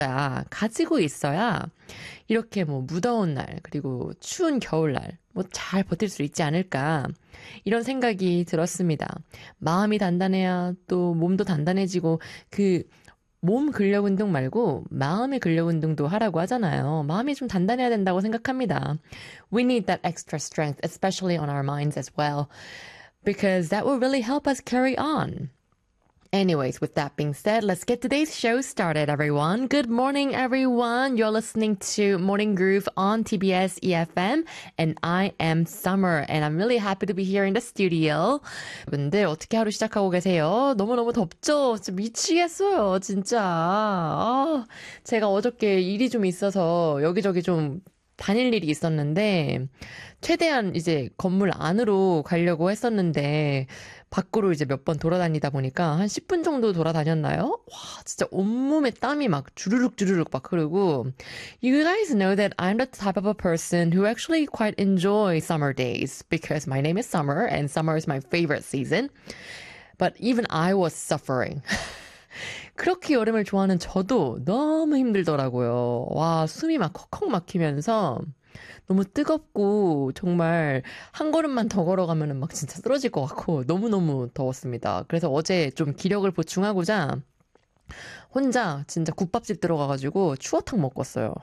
가지고 있어야 이렇게 뭐 무더운 날, 그리고 추운 겨울날, 뭐 잘 버틸 수 있지 않을까. 이런 생각이 들었습니다. 마음이 단단해야 또 몸도 단단해지고 몸 근력 운동 말고 마음의 근력 운동도 하라고 하잖아요. 마음이 좀 단단해야 된다고 생각합니다. We need that extra strength, especially on our minds as well, because that will really help us carry on. Anyways, with that being said, let's get today's show started, everyone. Good morning, everyone. You're listening to Morning Groove on TBS EFM, and I am Summer, and I'm really happy to be here in the studio. 여러분들 어떻게 하루 시작하고 계세요? 너무너무 덥죠? 진짜 미치겠어요, 진짜. 제가 어저께 일이 좀 있어서 여기저기 좀 다닐 일이 있었는데, 최대한 이제 건물 안으로 가려고 했었는데, 밖으로 이제 몇 번 돌아다니다 보니까 한 10분 정도 돌아다녔나요? 와, 진짜 온몸에 땀이 막 주르륵 막 흐르고. You guys know that I'm the type of a person who actually quite enjoy summer days because my name is Summer and summer is my favorite season. But even I was suffering. 그렇게 여름을 좋아하는 저도 너무 힘들더라고요. 와, 숨이 막 컥컥 막히면서 너무 뜨겁고 정말 한 걸음만 더 걸어가면은 막 진짜 쓰러질 것 같고 너무너무 더웠습니다. 그래서 어제 좀 기력을 보충하고자 혼자 진짜 국밥집 들어가가지고 추어탕 먹고 왔어요.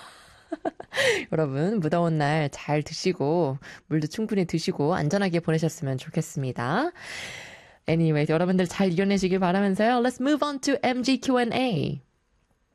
여러분 무더운 날 잘 드시고 물도 충분히 드시고 안전하게 보내셨으면 좋겠습니다. Anyways, 여러분들 잘 이겨내시길 바라면서요. Let's move on to MG Q&A.